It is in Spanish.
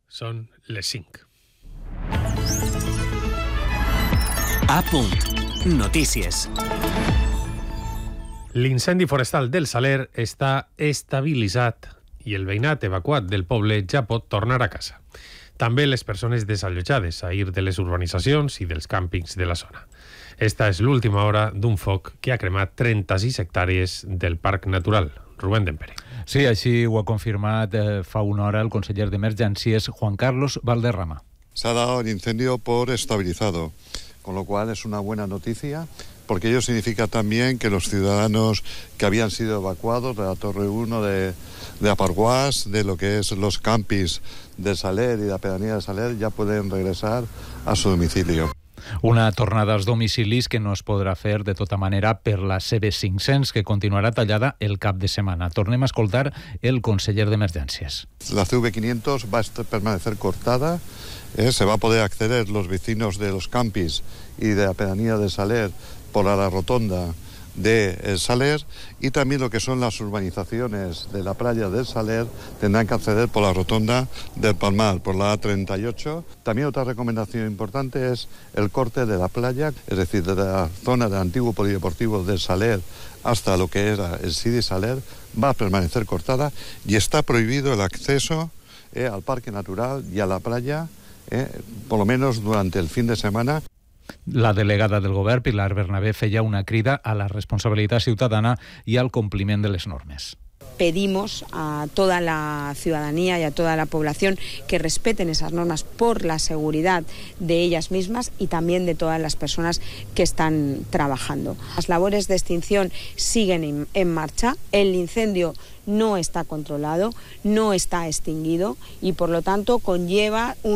Són les 5. A punt. Notícies. L'incendi forestal del Saler està estabilitzat i el veïnat evacuat del poble ja pot tornar a casa. També les persones desallotjades a ir de les urbanitzacions i dels càmpings de la zona. Esta és l'última hora d'un foc que ha cremat 36 hectàrees del Parc Natural. Rubén Dempere. Sí, així ho ha confirmat fa una hora el conseller d'Emergències, Juan Carlos Valderrama. Se ha dado el incendio por estabilizado, con lo cual es una buena noticia, porque ello significa también que los ciudadanos que habían sido evacuados de la Torre 1 de Aparguás, de lo que es los campis de Saler y de la pedanía de Saler, ya pueden regresar a su domicilio. Una tornada als domicilis que no es podrà fer de tota manera per la CB500, que continuarà tallada el cap de setmana. Tornem a escoltar el conseller d'Emergències. La CV500 va a permanecer cortada, se va a poder acceder los vecinos de los campis y de la pedanía de Saler por la rotonda de Saler, y también lo que son las urbanizaciones de la playa del Saler tendrán que acceder por la rotonda del Palmar, por la A38. También otra recomendación importante es el corte de la playa, es decir, de la zona del antiguo polideportivo del Saler hasta lo que era el Sidi Saler, va a permanecer cortada y está prohibido el acceso al parque natural y a la playa, por lo menos durante el fin de semana. La delegada del govern, Pilar Bernabé, feia una crida a la responsabilitat ciutadana y al compliment de les normes. Pedimos a toda la ciudadanía y a toda la población que respeten esas normas por la seguridad de ellas mismas y también de todas las personas que están trabajando. Las labores de extinción siguen en marcha, el incendio no está controlado, no está extinguido y por lo tanto conlleva un